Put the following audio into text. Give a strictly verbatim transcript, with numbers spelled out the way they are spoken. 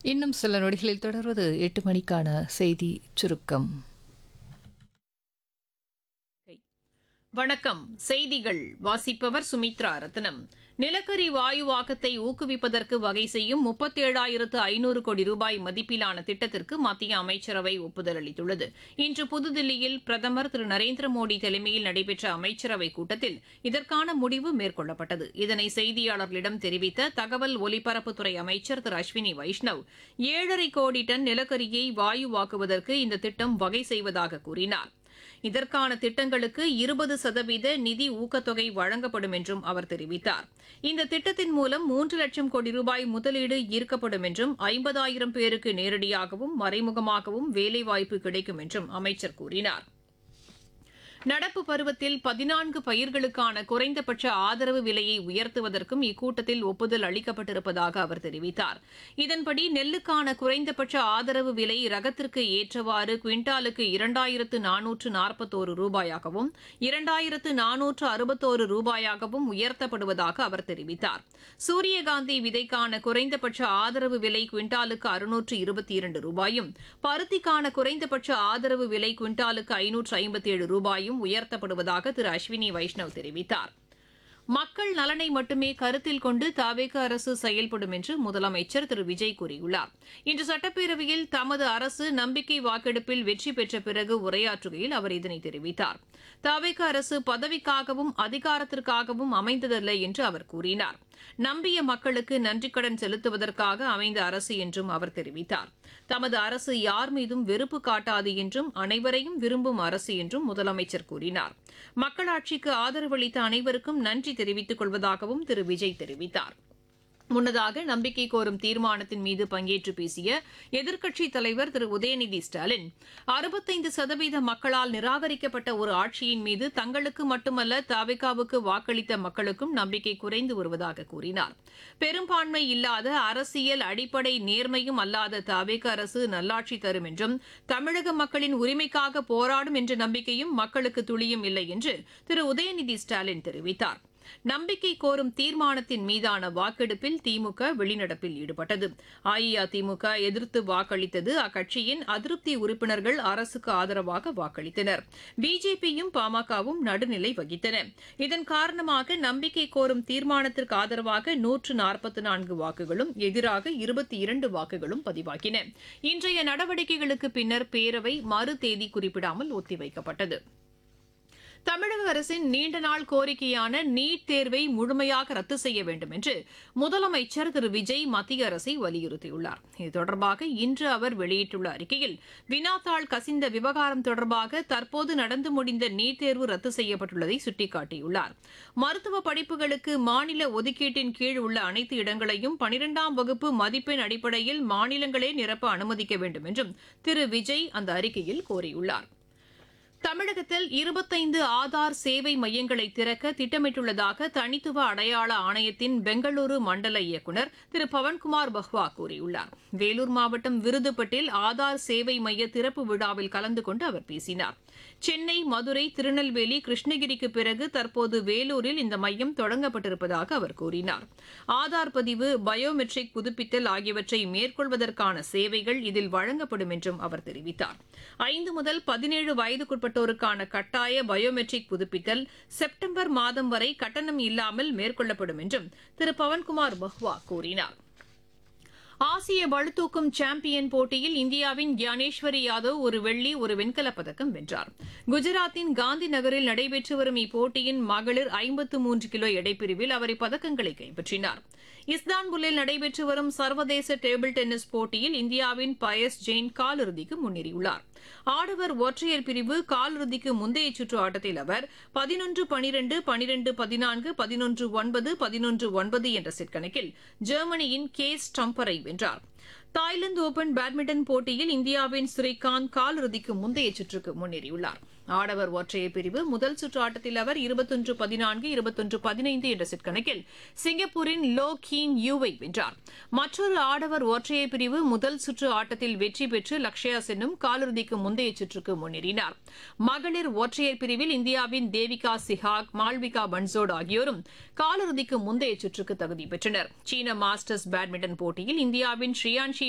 இன்னும் சில நொடிகளில் தொடர்வது எட்டு மணிக்கான செய்தி சுருக்கம். வணக்கம். செய்திகள் வாசிப்பவர் சுமித்ரா ரத்னம். நிலக்கரி வாயுவாக்கத்தை ஊக்குவிப்பதற்கு வகை செய்யும் முப்பத்தேழாயிரத்து ஐநூறு கோடி ரூபாய் மதிப்பிலான திட்டத்திற்கு மத்திய அமைச்சரவை ஒப்புதல் அளித்துள்ளது. இன்று புதுதில்லியில் பிரதமர் திரு நரேந்திர மோடி தலைமையில் நடைபெற்ற அமைச்சரவைக் கூட்டத்தில் இதற்கான முடிவு மேற்கொள்ளப்பட்டது. இதனை செய்தியாளர்களிடம் தெரிவித்த தகவல் ஒலிபரப்புத்துறை அமைச்சர் திரு அஸ்வினி வைஷ்ணவ், ஏழரை கோடி டன் நிலக்கரியை வாயுவாக்குவதற்கு இந்த திட்டம் வகை செய்வதாக கூறினார். இதற்கான திட்டங்களுக்கு இருபது சதவீத நிதி ஊக்கத்தொகை வழங்கப்படும் என்றும் அவர் தெரிவித்தார். இந்த திட்டத்தின் மூலம் மூன்று லட்சம் கோடி ரூபாய் முதலீடு ஈர்க்கப்படும் என்றும் ஐம்பதாயிரம் பேருக்கு நேரடியாகவும் மறைமுகமாகவும் வேலைவாய்ப்பு கிடைக்கும் என்றும் அமைச்சர் கூறினார். நடப்பு பருவத்தில் பதினான்கு பயிர்களுக்கான குறைந்தபட்ச ஆதரவு விலையை உயர்த்துவதற்கும் இக்கூட்டத்தில் ஒப்புதல் அளிக்கப்பட்டிருப்பதாக அவர் தெரிவித்தார். இதன்படி நெல்லுக்கான குறைந்தபட்ச ஆதரவு விலை ரகத்திற்கு ஏற்றவாறு குவிண்டாலுக்கு இரண்டாயிரத்து நானூற்று நாற்பத்தோரு ரூபாயாகவும் இரண்டாயிரத்து நானூற்று அறுபத்தோரு ரூபாயாகவும் உயர்த்தப்படுவதாக அவர் தெரிவித்தார். சூரியகாந்தி விதைக்கான குறைந்தபட்ச ஆதரவு விலை குவிண்டாலுக்கு அறுநூற்று இருபத்தி இரண்டு ரூபாயும், பருத்திக்கான குறைந்தபட்ச ஆதரவு விலை குவிண்டாலுக்கு ஐநூற்று ஐம்பத்தி ஏழு ரூபாயும் உயர்த்தப்படுவதாக திரு அஸ்வினி வைஷ்ணவ் தெரிவித்தார். மக்கள் நலனை மட்டுமே கருத்தில் கொண்டு தவேக அரசு செயல்படும் என்று முதலமைச்சர் திரு விஜய் கூறியுள்ளார். இன்று சட்டப்பேரவையில் தமது அரசு நம்பிக்கை வாக்கெடுப்பில் வெற்றி பெற்ற பிறகு உரையாற்றுகையில் அவர் இதனை தெரிவித்தார். தவேக அரசு பதவிக்காகவும் அதிகாரத்திற்காகவும் அமைந்ததல்ல என்று அவர் கூறினார். நம்பிய மக்களுக்கு நன்றிக்கடன் செலுத்துவதற்காக அமைந்த அரசு என்றும் அவர் தெரிவித்தார். தமது அரசு யார் மீதும் வெறுப்பு காட்டாது என்றும் அனைவரையும் விரும்பும் அரசு என்றும் முதலமைச்சர் கூறினார். மக்களாட்சிக்கு ஆதரவளித்த அனைவருக்கும் நன்றி தெரிவித்துக் கொள்வதாகவும் திரு விஜய் தெரிவித்தார். முன்னதாக நம்பிக்கை கோரும் தீர்மானத்தின் மீது பங்கேற்று பேசிய எதிர்க்கட்சித் தலைவர் திரு உதயநிதி ஸ்டாலின், அறுபத்தைந்து சதவீத மக்களால் நிராகரிக்கப்பட்ட ஒரு ஆட்சியின் மீது தங்களுக்கு மட்டுமல்ல தவேகாவுக்கு வாக்களித்த மக்களுக்கும் நம்பிக்கை குறைந்து வருவதாக கூறினார். பெரும்பான்மை இல்லாத அரசியல் அடிப்படை நேர்மையும் அல்லாத தவேக அரசு நல்லாட்சி தரும் என்றும் தமிழக மக்களின் உரிமைக்காக போராடும் என்ற நம்பிக்கையும் மக்களுக்கு துளியும் இல்லை என்று திரு உதயநிதி ஸ்டாலின் தெரிவித்தார். நம்பிக்கை கோரும் தீர்மானத்தின் மீதான வாக்கெடுப்பில் திமுக வெளிநடப்பில் ஈடுபட்டது. அஇஅதிமுக எதிர்த்து வாக்களித்தது. அக்கட்சியின் அதிருப்தி உறுப்பினர்கள் அரசுக்கு ஆதரவாக வாக்களித்தனர். பிஜேபியும் பாமகவும் நடுநிலை வகித்தன. இதன் காரணமாக நம்பிக்கை கோரும் தீர்மானத்திற்கு ஆதரவாக நூற்று நாற்பத்தி நான்கு வாக்குகளும் எதிராக இருபத்தி இரண்டு வாக்குகளும் பதிவாகின. இன்றைய நடவடிக்கைகளுக்கு பின்னர் பேரவை மறு தேதி குறிப்பிடாமல் ஒத்திவைக்கப்பட்டது. தமிழக அரசின் நீண்ட நாள் கோரிக்கையான நீட் தேர்வை முழுமையாக ரத்து செய்ய வேண்டும் என்று முதலமைச்சர் திரு விஜய் மத்திய அரசை வலியுறுத்தியுள்ளார். இது தொடர்பாக இன்று அவர் வெளியிட்டுள்ள அறிக்கையில், வினாத்தாள் கசிந்த விவகாரம் தொடர்பாக தற்போது நடந்து முடிந்த நீட் தேர்வு ரத்து செய்யப்பட்டுள்ளதை சுட்டிக்காட்டியுள்ளார். மருத்துவ படிப்புகளுக்கு மாநில ஒதுக்கீட்டின் கீழ் உள்ள அனைத்து இடங்களையும் பனிரெண்டாம் வகுப்பு மதிப்பெண் அடிப்படையில் மாநிலங்களே நிரப்ப அனுமதிக்க வேண்டும் என்றும் திரு விஜய் அந்த அறிக்கையில் கோரியுள்ளார். தமிழகத்தில் இருபத்தைந்து ஆதார் சேவை மையங்களை திறக்க திட்டமிட்டுள்ளதாக தனித்துவ அடையாள ஆணையத்தின் பெங்களூரு மண்டல இயக்குநர் திரு பவன்குமார் பஹ்வா கூறியுள்ளார். வேலூர் மாவட்டம் விருதுப்பட்டில் ஆதார் சேவை மைய திறப்பு விழாவில் கலந்து கொண்டு அவர் பேசினார். சென்னை, மதுரை, திருநெல்வேலி, கிருஷ்ணகிரிக்கு பிறகு தற்போது வேலூரில் இந்த மையம் தொடங்கப்பட்டிருப்பதாக அவர் கூறினார். ஆதார் பதிவு, பயோமெட்ரிக் புதுப்பித்தல் ஆகியவற்றை மேற்கொள்வதற்கான சேவைகள் இதில் வழங்கப்படும் என்றும் அவர் தெரிவித்தார். ஐந்து முதல் பதினேழு வயதுக்குட்பட்டோருக்கான கட்டாய பயோமெட்ரிக் புதுப்பித்தல் செப்டம்பர் மாதம் வரை கட்டணம் இல்லாமல் மேற்கொள்ளப்படும் என்றும் திரு பவன்குமார் பஹ்வா கூறினார். ஆசிய பளுதூக்கும் சாம்பியன் போட்டியில் இந்தியாவின் கியானேஸ்வரி யாதவ் ஒரு வெள்ளி, ஒரு வெண்கலப் பதக்கம் வென்றார். குஜராத்தின் காந்தி நகரில் நடைபெற்று வரும் இப்போட்டியின் மகளிர் ஐம்பத்து மூன்று கிலோ எடைப்பிரிவில் அவர் இப்பதக்கங்களை கைப்பற்றினார். இஸ்தான்புல்லில் நடைபெற்று வரும் சர்வதேச டேபிள் டென்னிஸ் போட்டியில் இந்தியாவின் பயஸ் ஜெயின் காலிறுதிக்கு முன்னேறியுள்ளார். ஆடவர் ஒற்றையர் பிரிவு காலிறுதிக்கு முந்தைய சுற்று ஆட்டத்தில் அவர் பதினொன்று பனிரெண்டு, பனிரெண்டு பதினான்கு, பதினொன்று ஒன்பது, பதினொன்று ஒன்பது என்ற செட் கணக்கில் ஜெர்மனியின் கே ஸ்டம்பரை வென்றார். தாய்லாந்து ஓபன் பேட்மிண்டன் போட்டியில் இந்தியாவின் ஸ்ரீகாந்த் காலிறுதிக்கு முந்தைய சுற்றுக்கு முன்னேறியுள்ளார். ஆடவர் ஒற்றையர் பிரிவு முதல் சுற்று ஆட்டத்தில் அவர் இருபத்தொன்று பதினான்கு, இருபத்தொன்று பதினைந்து என்ற செட் கணக்கில் சிங்கப்பூரின் லோ கீன் யூவை வென்றார். மற்றொரு ஆடவர் ஒற்றையர் பிரிவு முதல் சுற்று ஆட்டத்தில் வெற்றி பெற்று லக்ஷயா சென்னும் காலிறுதிக்கு முந்தைய சுற்றுக்கு முன்னேறினார். மகளிர் ஒற்றையர் பிரிவில் இந்தியாவின் தேவிகா சிஹாக், மால்விகா பன்சோட் ஆகியோரும் காலிறுதிக்கு முந்தைய சுற்றுக்கு தகுதி பெற்றனர். சீன மாஸ்டர்ஸ் பேட்மிண்டன் போட்டியில் இந்தியாவின் ஸ்ரீயான்ஷி